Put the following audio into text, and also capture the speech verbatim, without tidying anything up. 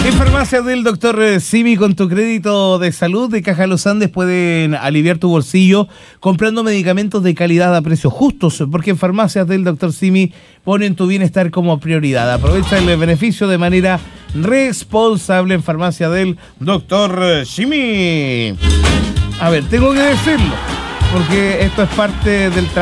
En farmacias del doctor Simi, con tu crédito de salud de Caja Los Andes pueden aliviar tu bolsillo comprando medicamentos de calidad a precios justos, porque en farmacias del doctor Simi ponen tu bienestar como prioridad. Aprovecha el beneficio de manera responsable en farmacia del doctor Simi. A ver, tengo que decirlo, porque esto es parte del trabajo.